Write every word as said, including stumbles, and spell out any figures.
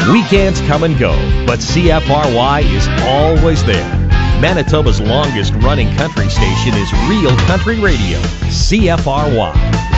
Weekends come and go, but C F R Y is always there. Manitoba's longest running country station is Real Country Radio, C F R Y.